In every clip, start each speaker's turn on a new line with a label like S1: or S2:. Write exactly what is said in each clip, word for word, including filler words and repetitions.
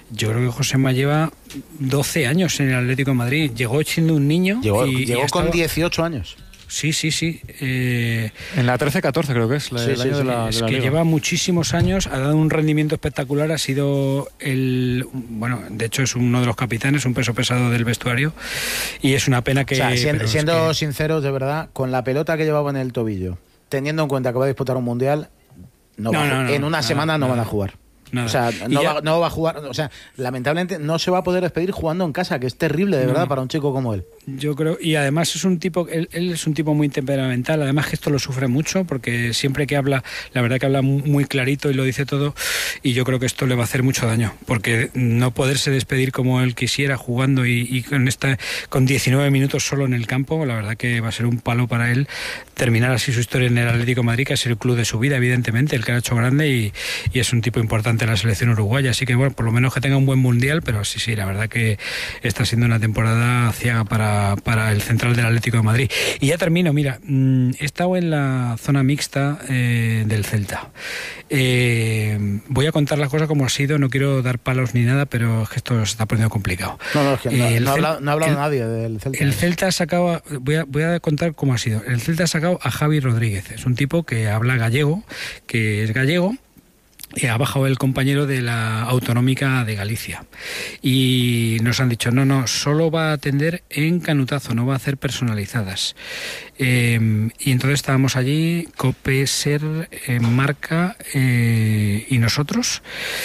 S1: Yo creo que Josema lleva doce años en el Atlético de Madrid. Llegó siendo un niño.
S2: Llegó,
S1: y,
S2: llegó
S1: y
S2: con
S1: estaba...
S2: dieciocho años.
S1: Sí, sí, sí. Eh,
S3: en la trece catorce creo que es, la,
S2: sí,
S3: el
S2: sí,
S3: año
S2: sí,
S3: de la,
S1: es
S3: de la
S1: que
S3: Liga.
S1: lleva muchísimos años, ha dado un rendimiento espectacular, ha sido el, bueno, de hecho es uno de los capitanes, un peso pesado del vestuario, y es una pena que...
S2: O sea, siendo, siendo
S1: que...
S2: sinceros, de verdad, con la pelota que llevaba en el tobillo, teniendo en cuenta que va a disputar un mundial, no
S1: No,
S2: va,
S1: no, no,
S2: en una
S1: nada,
S2: semana no
S1: nada.
S2: van a jugar.
S1: Nada.
S2: O sea, no
S1: ya...
S2: va, no va a jugar, o sea, lamentablemente no se va a poder despedir jugando en casa, que es terrible, de
S1: no.
S2: verdad, para un chico como él.
S1: Yo creo, y además es un tipo, él, él es un tipo muy temperamental, además que esto lo sufre mucho, porque siempre que habla, la verdad que habla muy clarito y lo dice todo, y yo creo que esto le va a hacer mucho daño, porque no poderse despedir como él quisiera jugando y, y con esta con diecinueve minutos solo en el campo, la verdad que va a ser un palo para él terminar así su historia en el Atlético de Madrid, que es el club de su vida, evidentemente, el que ha hecho grande, y, y es un tipo importante en la selección uruguaya, así que bueno, por lo menos que tenga un buen mundial, pero sí, sí, la verdad que está siendo una temporada ciega para para el central del Atlético de Madrid. Y ya termino, mira, he estado en la zona mixta eh, del Celta. Eh, voy a contar las cosas como ha sido, no quiero dar palos ni nada, pero es que esto se está poniendo complicado.
S2: No, no, es que no,
S1: eh,
S2: no, ha
S1: Cel-
S2: hablado, no ha hablado
S1: el,
S2: nadie del Celta.
S1: El Celta ha sacado, voy a, voy a contar cómo ha sido. El Celta ha sacado a Javi Rodríguez, es un tipo que habla gallego, que es gallego, y ha bajado el compañero de la Autonómica de Galicia y nos han dicho no, no, solo va a atender en canutazo, no va a hacer personalizadas. Eh, y entonces estábamos allí, Cope, Ser, eh, Marca eh, y nosotros,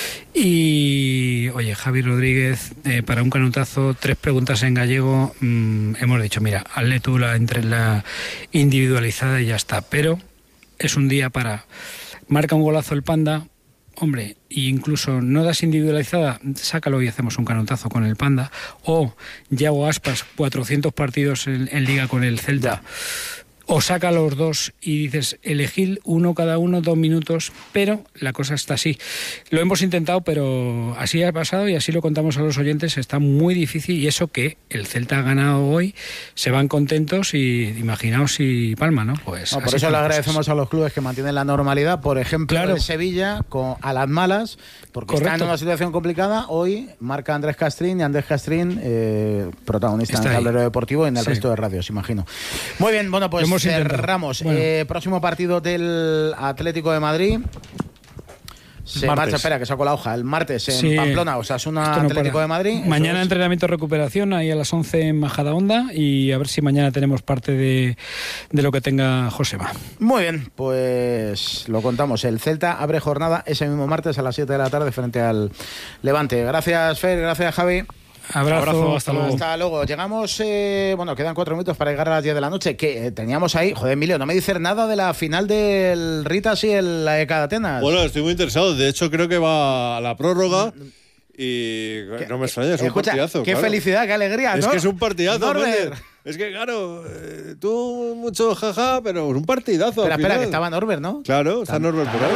S1: y oye, Javi Rodríguez, eh, para un canutazo, tres preguntas en gallego, mmm, hemos dicho, mira, hazle tú la, entre la individualizada y ya está, pero es un día para... Marca un golazo el Panda, hombre, e incluso no das individualizada, sácalo y hacemos un canutazo con el Panda. O Yago Aspas, cuatrocientos partidos en, en Liga con el Celta. O saca los dos y dices, elegid uno cada uno, dos minutos, pero la cosa está así. Lo hemos intentado, pero así ha pasado y así lo contamos a los oyentes, está muy difícil, y eso que el Celta ha ganado hoy, se van contentos y imaginaos si palma, ¿no? Pues
S2: no, por eso le agradecemos cosas. a los clubes que mantienen la normalidad, por ejemplo, claro. el Sevilla, con, a las malas, porque Correcto. está en una situación complicada, hoy marca Andrés Castrín, y Andrés Castrín, eh, protagonista está en el tablero ahí. deportivo y en el sí. resto de radios, imagino. Muy bien, bueno, pues cerramos. Bueno. Eh, próximo partido del Atlético de Madrid. Se martes. marcha, espera, que saco la hoja. El martes en sí. Pamplona, Osasuna no Atlético para. de Madrid.
S1: Mañana
S2: es.
S1: entrenamiento recuperación, ahí a las once en Majadahonda, y a ver si mañana tenemos parte de, de lo que tenga Josema.
S2: Muy bien, pues lo contamos. El Celta abre jornada ese mismo martes a las siete de la tarde frente al Levante. Gracias, Fer, gracias, Javi.
S1: Abrazo,
S3: Abrazo,
S1: hasta luego.
S2: Hasta luego. Llegamos, eh, bueno, quedan cuatro minutos para llegar a las diez de la noche, que eh, teníamos ahí, joder, Emilio, no me dices nada de la final del Ritas y el la E C A de Atenas.
S4: Bueno, estoy muy interesado, de hecho creo que va a la prórroga y ¿Qué? no me extraña, es
S2: Escucha,
S4: un partidazo.
S2: Qué
S4: claro.
S2: felicidad, qué alegría, ¿no?
S4: Es que es un partidazo,
S2: Norbert.
S4: Es que claro, eh, tú mucho jaja, pero es un partidazo.
S2: Espera,
S4: al
S2: espera,
S4: final.
S2: que estaba Norbert, ¿no?
S4: Claro, está Norbert por ahí.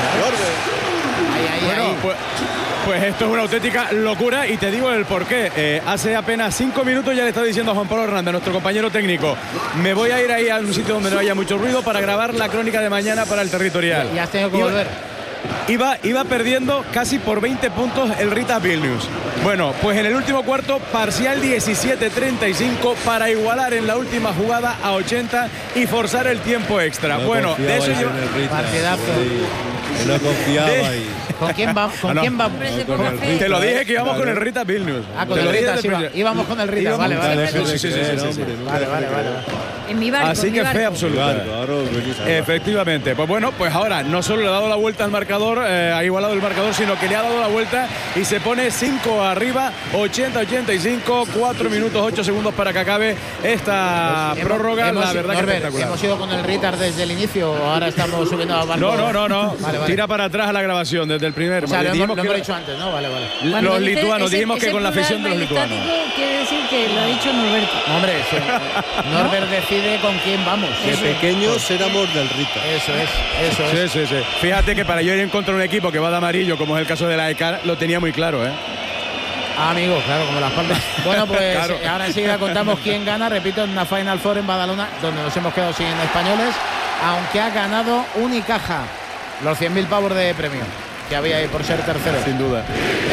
S4: Norbert.
S2: Ahí, ahí,
S3: bueno,
S2: ahí.
S3: Pues... Pues esto es una auténtica locura y te digo el porqué. Eh, hace apenas cinco minutos ya le está diciendo a Juan Pablo Hernández, nuestro compañero técnico, me voy a ir ahí a un sitio donde no haya mucho ruido para grabar la crónica de mañana para el territorial.
S2: Y has tenido que
S3: iba,
S2: volver.
S3: Iba, iba perdiendo casi por veinte puntos el Ritas Vilnius. Bueno, pues en el último cuarto, parcial diecisiete treinta y cinco para igualar en la última jugada a ochenta y forzar el tiempo extra.
S4: No
S3: bueno, de eso yo...
S2: Partidazo.
S4: Sí, no confiaba
S3: de...
S4: ahí.
S2: ¿Con quién va? ¿Con ah, no. quién va?
S4: No, con el
S3: Te lo dije que íbamos
S4: claro.
S3: con el Ritas Vilnius.
S2: Ah, con el Ritas, iba, íbamos con el Ritas, vale, vale.
S3: Sí, sí, sí, sí, sí, sí.
S2: Vale, vale, vale.
S5: En mi barco,
S3: Así
S5: en
S3: que
S5: mi barco.
S3: fe absoluta.
S4: Claro,
S3: Efectivamente. Pues bueno, pues ahora no solo le ha dado la vuelta al marcador, eh, ha igualado el marcador, sino que le ha dado la vuelta y se pone cinco arriba, ochenta ochenta y cinco, cuatro minutos, ocho segundos para que acabe esta
S2: pues
S3: prórroga.
S2: Hemos,
S3: la verdad
S2: Norbert,
S3: que espectacular.
S2: ¿Hemos ido con el Ritas desde el inicio o ahora estamos subiendo al barco?
S3: No, no, no, no.
S2: Vale, vale.
S3: Tira para atrás a la grabación desde el primero.
S2: O sea, lo hemos, lo hemos
S3: que
S2: dicho antes, ¿no? Vale, vale.
S5: Cuando
S3: los
S5: dice
S3: lituanos,
S5: ese,
S3: dijimos
S5: ese
S3: que con la afición de los
S5: plural
S3: lituanos.
S5: majestático quiere decir que lo ha dicho Norberto.
S2: Hombre, sí. Norbert decide con quién vamos.
S4: De
S2: Eso.
S4: pequeños éramos del Rita.
S2: Eso es, eso es.
S3: Sí, sí, sí. Fíjate que para yo ir en contra de un equipo que va de amarillo, como es el caso de la E C A, lo tenía muy claro, ¿eh?
S2: Ah, amigo, claro, como las palmas. Bueno, pues
S3: Claro.
S2: ahora enseguida contamos quién gana. Repito, en una Final Four en Badalona, donde nos hemos quedado sin españoles, aunque ha ganado Unicaja los cien mil pavos de premio que había ahí por ser tercero.
S3: Sin duda.